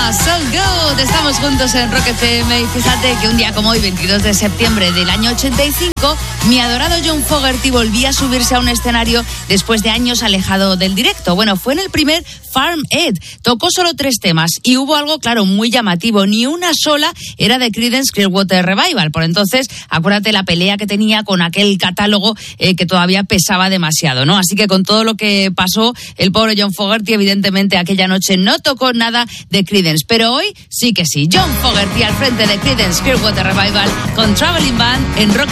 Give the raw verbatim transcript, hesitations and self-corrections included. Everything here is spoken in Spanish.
llama So Good. Estamos juntos en Rock F M y fíjate que un día como hoy, veintidós de septiembre del año ochenta y cinco, mi adorado John Fogerty volvía a subirse a un escenario después de años alejado del directo. Bueno, fue en el primer Farm Aid. Tocó solo tres temas y hubo algo, claro, muy llamativo. Ni una sola era de Creedence Clearwater Revival. Por entonces, acuérdate la pelea que tenía con aquel catálogo eh, que todavía pesaba demasiado, ¿no? Así que con todo lo que pasó, el pobre John Fogerty, evidentemente, aquella noche no tocó nada de Creedence. Pero hoy sí que sí. John Fogerty al frente de Creedence Clearwater Revival con Traveling Band en Rock